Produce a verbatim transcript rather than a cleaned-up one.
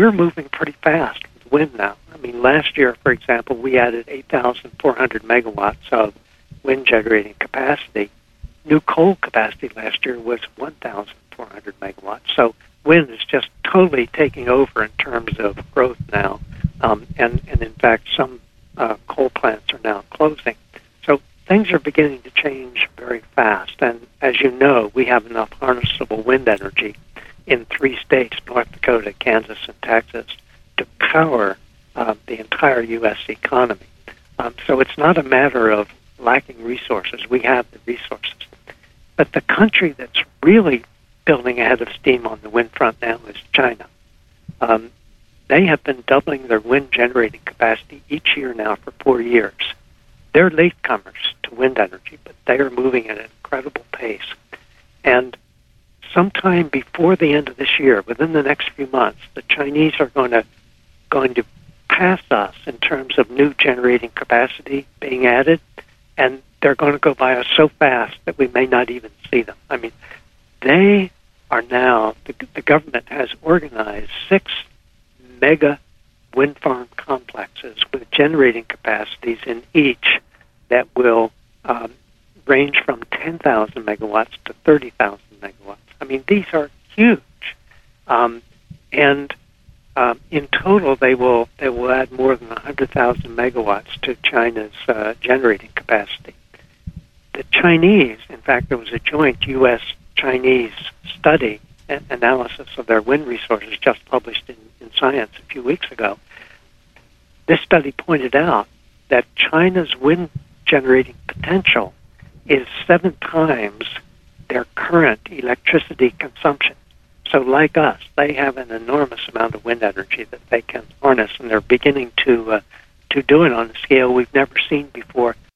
we're moving pretty fast with wind now. I mean, last year, for example, we added eight thousand four hundred megawatts of wind generating capacity. New coal capacity last year was one thousand four hundred megawatts. So wind is just totally taking over in terms of growth now. Um, and, and in fact, some uh, coal plants are now closing. So things are beginning to change very fast. And as you know, we have enough harnessable wind energy in three states, North Dakota, Kansas, and Texas, to power uh, the entire U S economy. Um, so it's not a matter of lacking resources. We have the resources. But the country that's really building ahead of steam on the wind front now is China. Um, they have been doubling their wind generating capacity each year now for four years. They're latecomers to wind energy, but they are moving at an incredible pace. And sometime before the end of this year, within the next few months, the Chinese are going to going to pass us in terms of new generating capacity being added, and they're going to go by us so fast that we may not even see them. I mean, they are now, the, the government has organized six mega wind farm complexes with generating capacities in each that will um, range from ten thousand megawatts to thirty thousand megawatts. I mean, these are huge. Um, and um, in total, they will they will add more than one hundred thousand megawatts to China's uh, generating capacity. The Chinese, in fact, there was a joint U S Chinese study and analysis of their wind resources just published in, in Science a few weeks ago. This study pointed out that China's wind generating potential is seven times their current electricity consumption. So like us, they have an enormous amount of wind energy that they can harness, and they're beginning to uh, to do it on a scale we've never seen before,